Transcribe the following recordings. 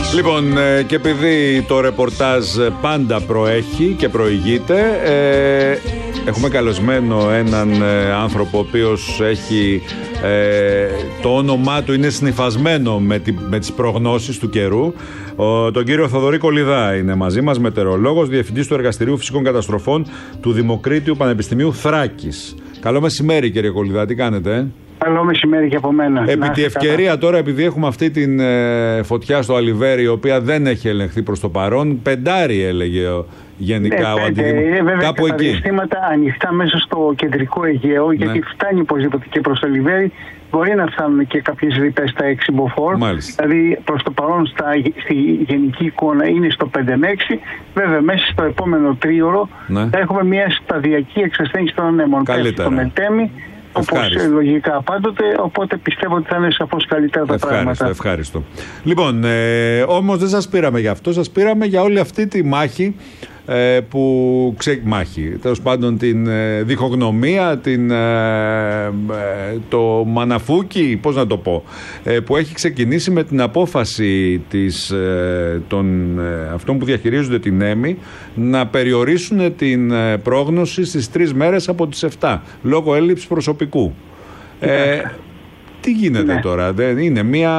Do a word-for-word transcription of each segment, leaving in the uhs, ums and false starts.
Λοιπόν, ε, και επειδή το ρεπορτάζ πάντα προέχει και προηγείται, ε, έχουμε καλεσμένο έναν ε, άνθρωπο ο οποίος έχει ε, το όνομά του είναι συνυφασμένο με, τη, με τις προγνώσεις του καιρού. Ο, τον κύριο Θοδωρή Κολιδά είναι μαζί μας, μετεωρολόγος, διευθυντής του Εργαστηρίου Φυσικών Καταστροφών του Δημοκρίτιου Πανεπιστημίου Θράκης. Καλό μεσημέρι, κύριε Κολιδά, τι κάνετε? Ε? Καλό μεσημέρι και από μένα. Επί τη ευκαιρία καλά. Τώρα, επειδή έχουμε αυτή την ε, φωτιά στο Αλιβέρι, η οποία δεν έχει ελεγχθεί προς το παρόν, πεντάρι έλεγε γενικά ναι, ο αντιδημο... Είναι βέβαια κάπου τα διαστήματα ανοιχτά μέσα στο κεντρικό Αιγαίο, ναι. γιατί φτάνει οπωσδήποτε και προς το Αλιβέρι. Μπορεί να φτάνουν και κάποιες ρηπές στα έξι μποφόρ. Δηλαδή προς το παρόν στα, στη γενική εικόνα είναι στο πέντε με έξι. Βέβαια μέσα στο επόμενο τρίωρο ναι. θα έχουμε μια σταδιακή εξασθένηση των ανέμων. Καλύτερα. Το Μελτέμι, όπως λογικά πάντοτε, οπότε πιστεύω ότι θα είναι σαφώς καλύτερα τα ευχάριστο, πράγματα. Ευχάριστο. Λοιπόν, ε, όμως δεν σας πήραμε για αυτό, σας πήραμε για όλη αυτή τη μάχη ε, που ξε... μάχη, τέλος πάντων την ε, διχογνωμία, την, ε, ε, το μαναφούκι, πώς να το πω, ε, που έχει ξεκινήσει με την απόφαση της, ε, των, ε, αυτών που διαχειρίζονται την ΕΜΗ να περιορίσουν την ε, πρόγνωση στις τρεις μέρες από τις επτά, λόγω έλλειψης προσωπικού. Ε, τι γίνεται ναι. τώρα, δεν είναι μια,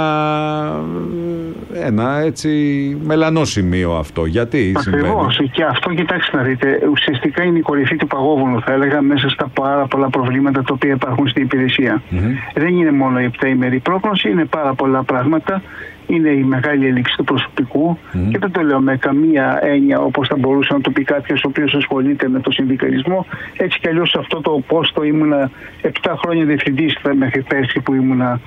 ένα έτσι μελανό σημείο αυτό, γιατί Ακριβώς, συμβαίνει? Και αυτό, κοιτάξτε να δείτε, ουσιαστικά είναι η κορυφή του παγόβουνου, θα έλεγα, μέσα στα πάρα πολλά προβλήματα τα οποία υπάρχουν στην υπηρεσία. Mm-hmm. Δεν είναι μόνο η επτάημερη πρόγνωση, είναι πάρα πολλά πράγματα. Είναι η μεγάλη έλλειψη του προσωπικού mm. και δεν το λέω με καμία έννοια όπως θα μπορούσε να το πει κάποιος ο οποίος ασχολείται με το συνδικαλισμό. Έτσι κι αλλιώς αυτό το πόστο ήμουνα επτά χρόνια διευθυντής μέχρι πέρσι που ήμουνα.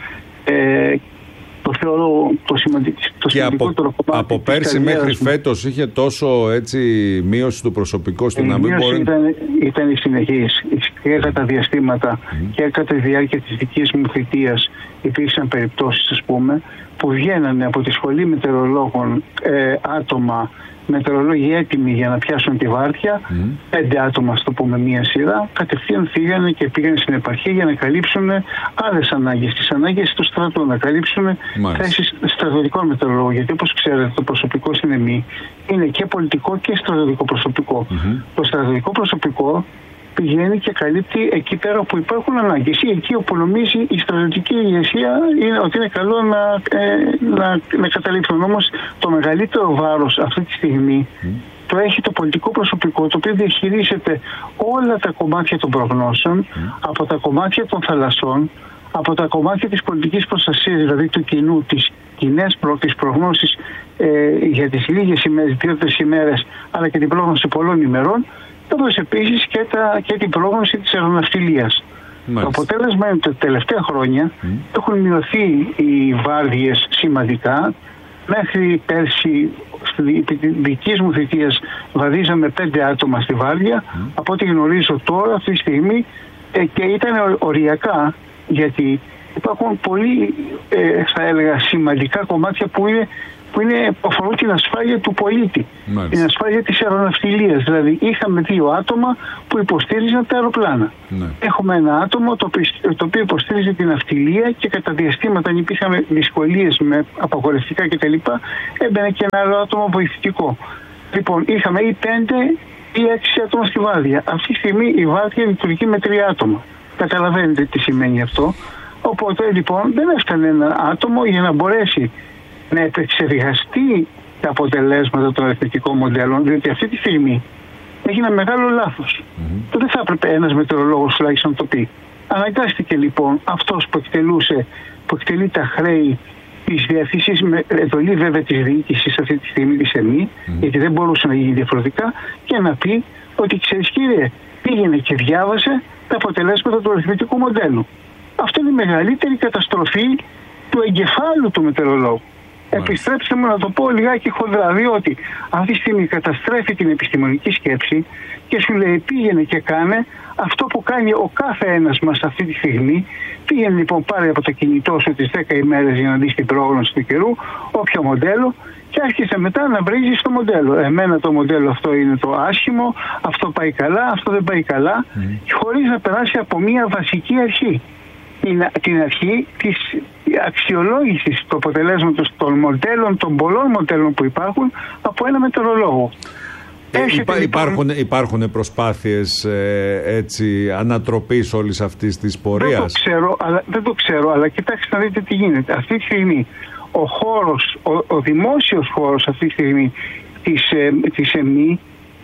Ε, το θεωρώ το, σημαντικ, το και σημαντικότερο από, κομμάτι. Από πέρσι μέχρι φέτος είχε τόσο έτσι μείωση του προσωπικού στην να μην μπορεί... ήταν, ήταν συνεχής και κατά διαστήματα mm. και κατά τη διάρκεια της δικής μου θητείας υπήρξαν περιπτώσεις, ας πούμε, που βγαίνανε από τη σχολή μετεωρολόγων ε, άτομα, μετεωρολόγοι έτοιμοι για να πιάσουν τη βάρδια, mm. πέντε άτομα, στο πούμε, μία σειρά, κατευθείαν φύγανε και πήγαν στην επαρχία για να καλύψουν άλλες ανάγκες, τις ανάγκες του στρατού, να καλύψουν θέσεις στρατιωτικών μετεωρολόγων. Γιατί, όπως ξέρετε, το προσωπικό στην ΕΜΗ είναι και πολιτικό και στρατιωτικό προσωπικό. Mm-hmm. Το στρατιωτικό προσωπικό πηγαίνει και καλύπτει εκεί πέρα που υπάρχουν ανάγκες ή εκεί όπου νομίζει η στρατιωτική ηγεσία είναι ότι είναι καλό να, ε, να, να καταλήξουν. Όμως το μεγαλύτερο βάρος αυτή τη στιγμή mm. το έχει το πολιτικό προσωπικό, το οποίο διαχειρίζεται όλα τα κομμάτια των προγνώσεων, mm. από τα κομμάτια των θαλασσών, από τα κομμάτια της πολιτικής προστασίας, δηλαδή του κοινού, της κοινές προ, της προγνώσης ε, για τις λίγες ημέρες, δύο-τρεις ημέρες, αλλά και την πρόγνωση πολλών ημερών, όπως επίσης και, τα, και την πρόγνωση της αεροναυτιλίας. Το αποτέλεσμα είναι ότι τα τελευταία χρόνια mm. έχουν μειωθεί οι βάρδιες σημαντικά. Μέχρι πέρσι, στη δική μου θητείας, βαδίζαμε πέντε άτομα στη βάρδια. Mm. Από ό,τι γνωρίζω τώρα, αυτή τη στιγμή, ε, και ήταν οριακά, γιατί υπάρχουν πολύ, ε, θα έλεγα, σημαντικά κομμάτια που είναι που, είναι, που αφορούν την ασφάλεια του πολίτη, Μάλιστα. την ασφάλεια της αεροναυτιλίας. Δηλαδή είχαμε δύο άτομα που υποστήριζαν τα αεροπλάνα. Ναι. Έχουμε ένα άτομο το οποίο, το οποίο υποστήριζε την ναυτιλία και κατά διαστήματα, αν υπήρχαν δυσκολίες με απαγορευτικά κτλ., έμπαινε και ένα άλλο άτομο βοηθητικό. Λοιπόν, είχαμε ή πέντε ή έξι άτομα στη βάρδια. Αυτή τη στιγμή η βάρδια λειτουργεί με τρία άτομα. Καταλαβαίνετε τι σημαίνει αυτό. Οπότε λοιπόν δεν έφτανε ένα άτομο για να μπορέσει να επεξεργαστεί τα αποτελέσματα των αριθμητικών μοντέλων, διότι αυτή τη στιγμή έγινε μεγάλο λάθος. Mm-hmm. Δεν θα έπρεπε ένας μετεωρολόγος τουλάχιστον να το πει. Αναγκάστηκε λοιπόν αυτός που εκτελούσε, που εκτελεί τα χρέη της διαθήκης, με εντολή βέβαια της διοίκησης αυτή τη στιγμή της ΕΜΗ, mm-hmm. γιατί δεν μπορούσε να γίνει διαφορετικά, και να πει ότι, ξέρεις κύριε, πήγαινε και διάβασε τα αποτελέσματα του αριθμητικού μοντέλου. Αυτό είναι η μεγαλύτερη καταστροφή του εγκεφάλου του μετεωρολόγου. Επιστρέψτε μου να το πω λιγάκι χοντρά, διότι αυτή τη στιγμή καταστρέφει την επιστημονική σκέψη και σου λέει πήγαινε και κάνε αυτό που κάνει ο κάθε ένας μας αυτή τη στιγμή. Πήγαινε λοιπόν, πάρε από το κινητό σου τις δέκα ημέρες για να δεις την πρόγνωση του καιρού, όποιο μοντέλο, και άρχισε μετά να βρίζεις το μοντέλο. Εμένα το μοντέλο αυτό είναι το άσχημο, αυτό πάει καλά, αυτό δεν πάει καλά, mm. χωρίς να περάσει από μια βασική αρχή. την, την αρχή της αξιολόγησης του αποτελέσματος των μοντέλων, των πολλών μοντέλων που υπάρχουν από ένα μετεωρολόγο. Ε, υπά, υπάρχουν, υπάρχουν προσπάθειες ε, έτσι, ανατροπής όλης αυτής της πορείας? Δεν το ξέρω, αλλά, δεν το ξέρω, αλλά κοιτάξτε να δείτε τι γίνεται. Αυτή τη στιγμή ο χώρος, ο, ο δημόσιος χώρος αυτή τη στιγμή της, ε, της ΕΜΗ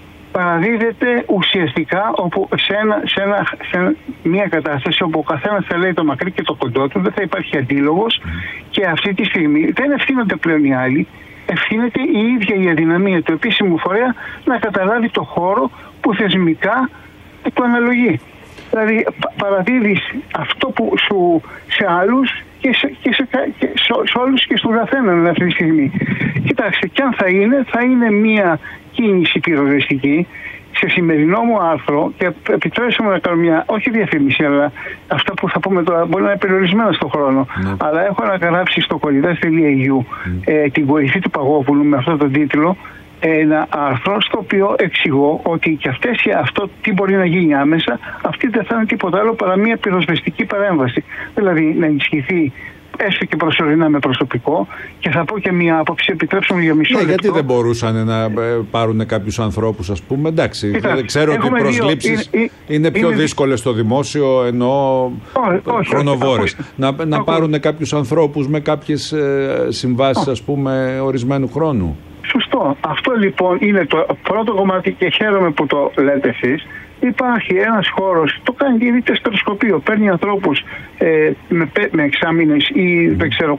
παραδίδεται ουσιαστικά όπου σε, ένα, σε, ένα, σε μια κατάσταση όπου ο καθένας θα λέει το μακρύ και το κοντό του, δεν θα υπάρχει αντίλογος και αυτή τη στιγμή δεν ευθύνονται πλέον οι άλλοι, ευθύνεται η ίδια η αδυναμία του επίσημου φορέα να καταλάβει το χώρο που θεσμικά του αναλογεί. Δηλαδή παραδίδεις αυτό που σου σε άλλους και σε, και σε, και σε, σε όλους και στον καθέναν αυτή τη στιγμή. Κοιτάξτε, κι αν θα είναι, θα είναι μια κίνηση πυροσβεστική. Σε σημερινό μου άρθρο, και επιτρέψτε μου να κάνω μια, όχι διαφήμιση, αλλά αυτά που θα πούμε τώρα μπορεί να είναι περιορισμένα στον χρόνο, ναι. αλλά έχω αναγράψει στο κολυδάς τελεία ι γιου mm. ε, την κορυφή του Παγόπουλου με αυτόν τον τίτλο, ένα άρθρο στο οποίο εξηγώ ότι και αυτές, αυτό τι μπορεί να γίνει άμεσα, αυτή δεν θα είναι τίποτα άλλο παρά μια πυροσβεστική παρέμβαση. Δηλαδή να ενισχυθεί έστω και προσωρινά με προσωπικό, και θα πω και μια άποψη, επιτρέψτε μου για μισό ναι, λεπτό. Γιατί δεν μπορούσαν να πάρουν κάποιους ανθρώπους, ας πούμε, εντάξει, Κοίτα, ξέρω ότι οι προσλήψεις είναι, είναι πιο είναι... δύσκολες στο δημόσιο, ενώ όχι, χρονοβόρες. Όχι, να όχι. να πάρουν κάποιους ανθρώπους με κάποιες ε, συμβάσεις, ας πούμε, ορισμένου χρόνου. Σωστό. Αυτό λοιπόν είναι το πρώτο κομμάτι και χαίρομαι που το λέτε εσείς. Υπάρχει ένας χώρος, το κάνει η τεστεροσκοπείο, παίρνει ανθρώπους ε, με, με εξάμηνες ή δεν ξέρω,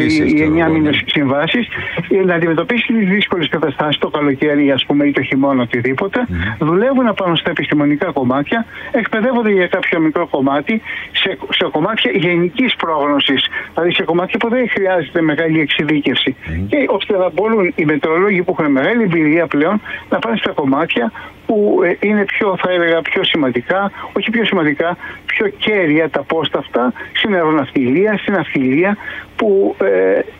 ή εννιά μήνες συμβάσεις, να αντιμετωπίσει τις δύσκολες καταστάσεις το καλοκαίρι, ας πούμε, ή το χειμώνα, οτιδήποτε. Mm. Δουλεύουν πάνω στα επιστημονικά κομμάτια, εκπαιδεύονται για κάποιο μικρό κομμάτι, σε, σε κομμάτια γενικής πρόγνωσης, δηλαδή σε κομμάτια που δεν χρειάζεται μεγάλη εξειδίκευση. Mm. Και ώστε να μπορούν οι μετεωρολόγοι που έχουν μεγάλη εμπειρία πλέον να πάνε στα κομμάτια που είναι πιο, θα έλεγα, πιο σημαντικά, όχι πιο σημαντικά, πιο κέρια τα πόστα αυτά, στην αεροναυτιλία, στην ναυτιλία, που ε, ε,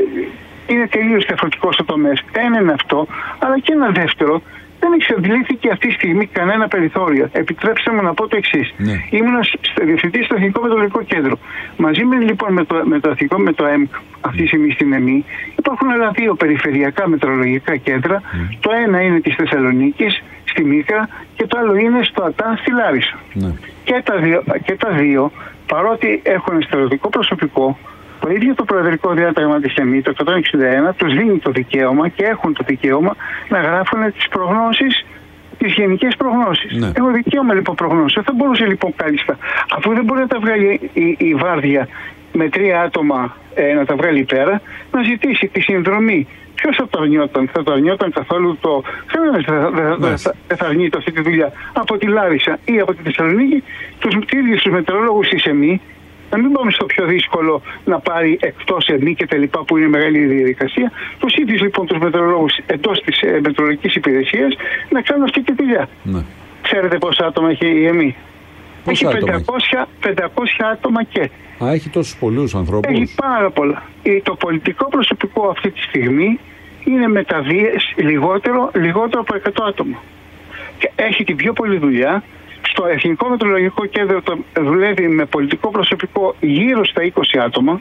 είναι τελείως διαφορετικός ο τομέας. Ένα είναι αυτό, αλλά και ένα δεύτερο, δεν εξαντλήθηκε αυτή τη στιγμή κανένα περιθώριο. Επιτρέψτε μου να πω το εξής. Ναι. Ήμουν διευθυντής στο Εθνικό Μετεωρολογικό Κέντρο. Μαζί με, λοιπόν, με, το, με το Εθνικό, με το ΕΜΚ, αυτή τη στιγμή στην ΕΜΗ, υπάρχουν άλλα δύο περιφερειακά μετεωρολογικά κέντρα. Mm. Το ένα είναι της Θεσσαλονίκης, στη Μύκρα, και το άλλο είναι στο ΑΤΑ, στη Λάρισα. Mm. Και, τα δύο, και τα δύο, παρότι έχουν στερεωτικό προσωπικό, το ίδιο το προεδρικό διάταγμα της ΕΜΗ, το εκατόν εξήντα ένα, τους δίνει το δικαίωμα και έχουν το δικαίωμα να γράφουν τις προγνώσεις, τις γενικές προγνώσεις. Ναι. Έχω δικαίωμα λοιπόν προγνώσεις. Δεν θα μπορούσε λοιπόν κάλλιστα, αφού δεν μπορεί να τα βγάλει η, η βάρδια με τρία άτομα ε, να τα βγάλει πέρα, να ζητήσει τη συνδρομή. Ποιος θα το αρνιόταν? Θα το αρνιόταν καθόλου το. Δεν θα, θα, θα, θα αρνείται αυτή τη δουλειά από τη Λάρισα ή από τη Θεσσαλονίκη, τους ίδιους τους μετεωρολόγους της ΕΜΗ. Να μην πάμε στο πιο δύσκολο να πάρει εκτός ΕΜΗ και τα λοιπά, που είναι μεγάλη διαδικασία. Τους ίδιους λοιπόν τους μετεωρολόγους εντός της ε, μετεωρολογικής υπηρεσίας να κάνουν αυτή τη δουλειά. Ναι. Ξέρετε πόσα άτομα έχει η ΕΜΗ? Έχει πεντακόσια, πεντακόσια άτομα και. Α, έχει τόσους πολλούς ανθρώπους. Έχει πάρα πολλά. Το πολιτικό προσωπικό αυτή τη στιγμή είναι μεταβίες λιγότερο, λιγότερο από εκατό άτομα. Και έχει την πιο πολλή δουλειά. Στο Εθνικό Μετεωρολογικό Κέντρο το δουλεύει με πολιτικό προσωπικό γύρω στα είκοσι άτομα,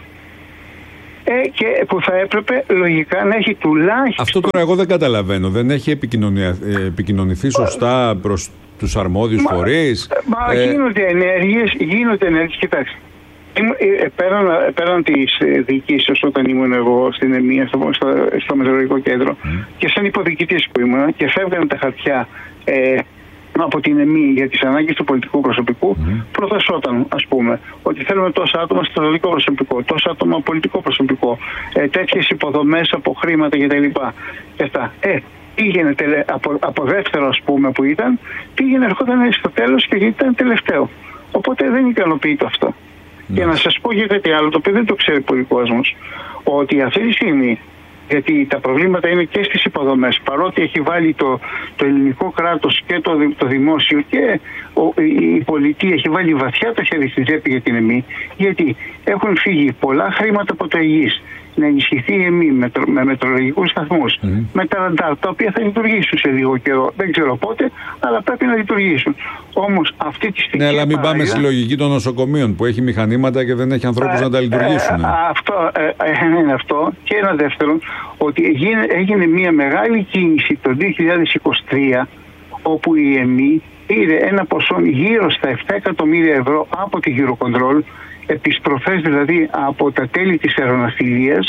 ε, και που θα έπρεπε λογικά να έχει τουλάχιστον... Αυτό τώρα εγώ δεν καταλαβαίνω. Δεν έχει επικοινωνηθεί σωστά προς τους αρμόδιους μα, φορείς. Μα ε... γίνονται ενέργειες, γίνονται ενέργειες. Κοιτάξτε, πέραν, πέραν της διοικήσεως όταν ήμουν εγώ στην ΕΜΗ, στο, στο, στο Μετεωρολογικό Κέντρο, mm. και σαν υποδιοικητής που ήμουν και φεύγανε τα χαρτιά ε, από την ΕΜΗ για τις ανάγκες του πολιτικού προσωπικού, mm. προτασόταν, ας πούμε, ότι θέλουμε τόσα άτομα στο στρατιωτικό προσωπικό, τόσα άτομα πολιτικό προσωπικό, ε, τέτοιες υποδομές από χρήματα κτλ. Και αυτά. Ε, πήγαινε τελε, από, από δεύτερο, ας πούμε, που ήταν, πήγαινε, ερχόταν στο τέλος και ήταν τελευταίο. Οπότε δεν ικανοποιεί το αυτό. Mm. Και να σας πω για κάτι άλλο, το οποίο δεν το ξέρει πολύ κόσμος, ότι αυτή τη στιγμή, γιατί τα προβλήματα είναι και στις υποδομές, παρότι έχει βάλει το, το ελληνικό κράτος και το, το δημόσιο και ο, η, η πολιτεία έχει βάλει βαθιά το χέρι στη τσέπη για την ΕΜΗ, γιατί έχουν φύγει πολλά χρήματα από το ΕΓΙΣ να ενισχυθεί η ΕΜΗ με, με μετρολογικούς σταθμούς, mm. με τα ραντάρ, τα οποία θα λειτουργήσουν σε λίγο καιρό. Δεν ξέρω πότε, αλλά πρέπει να λειτουργήσουν. Όμως αυτή τη στιγμή. Ναι, αλλά μην πάμε στη λογική των νοσοκομείων που έχει μηχανήματα και δεν έχει ανθρώπους ε, να τα λειτουργήσουν. Ε, αυτό ε, είναι αυτό. Και ένα δεύτερο, ότι έγινε, έγινε μια μεγάλη κίνηση το δύο χιλιάδες είκοσι τρία, όπου η ΕΜΗ πήρε ένα ποσό γύρω στα επτά εκατομμύρια ευρώ από τη Eurocontrol, επιστροφές δηλαδή από τα τέλη της αεροναυτιλίας,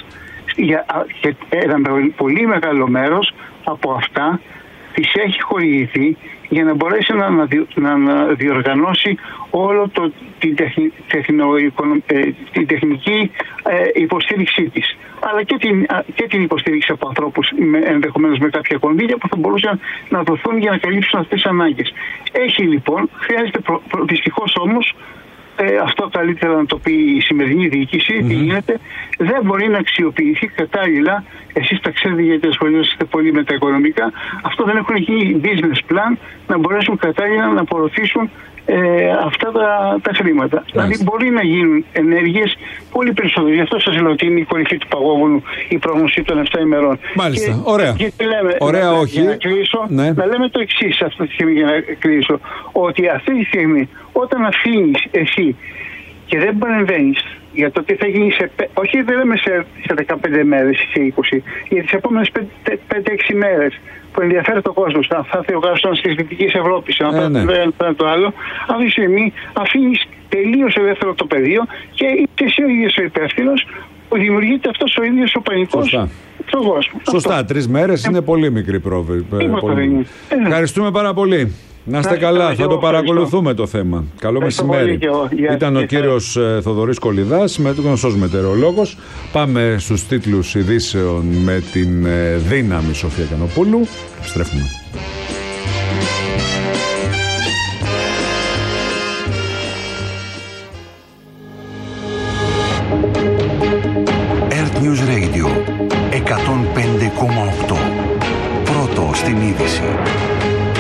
και ένα πολύ μεγάλο μέρος από αυτά της έχει χορηγηθεί για να μπορέσει να, να, να διοργανώσει όλο το, την, τεχνη, τεχνο, ε, την τεχνική ε, υποστήριξή της, αλλά και την, και την υποστήριξη από ανθρώπους με, ενδεχομένως με κάποια κονδύλια που θα μπορούσαν να δοθούν για να καλύψουν αυτές τις ανάγκες. Έχει λοιπόν, χρειάζεται προ, προ, δυστυχώς όμως, Ε, αυτό καλύτερα να το πει η σημερινή διοίκηση, mm-hmm. τι γίνεται, δεν μπορεί να αξιοποιηθεί κατάλληλα. Εσείς τα ξέρετε γιατί ασχολείστε πολύ με τα οικονομικά. Αυτό δεν έχουν γίνει business plan να μπορέσουν κατάλληλα να απορροφήσουν ε, αυτά τα, τα χρήματα. Nice. Δηλαδή μπορεί να γίνουν ενέργειες πολύ περισσότερο. Γι' αυτό σας λέω ότι είναι η κορυφή του παγόβουνου η πρόγνωση των επτά ημερών. Μάλιστα. Και, ωραία. Και λέμε, ωραία, να, όχι. Για να κλείσω, ναι. να λέμε το εξής αυτή τη στιγμή για να κλείσω. Ότι αυτή τη στιγμή όταν αφήνεις εσύ και δεν παρεμβαίνεις για το τι θα γίνει σε, όχι δεν λέμε σε, σε δεκαπέντε μέρες ή σε είκοσι, για τις επόμενες πέντε έξι μέρες που ενδιαφέρει τον κόσμο, θα έρθει ο γάσος της Δυτικής Ευρώπης, αν ε, ναι. θα το άλλο, αυτή τη στιγμή αφήνεις τελείως ελεύθερο το πεδίο και είσαι εσύ ο ίδιος ο υπεύθυνος που δημιουργείται αυτός ο ίδιος ο πανικός στον κόσμο. Σωστά, τρεις μέρες ε, είναι πολύ μικρή πρόβη. Πολύ... Ευχαριστούμε πάρα πολύ. Να είστε καλά, θα το παρακολουθούμε το θέμα. Καλό μεσημέρι. Ήταν ο κύριος Θοδωρής Κολιδάς, γνωστός μετεωρολόγος. Πάμε στους τίτλους ειδήσεων με την δύναμη Σοφία Κανοπούλου. Στρέφουμε. Earth News Radio εκατόν πέντε κόμμα οκτώ. Πρώτο στην είδηση.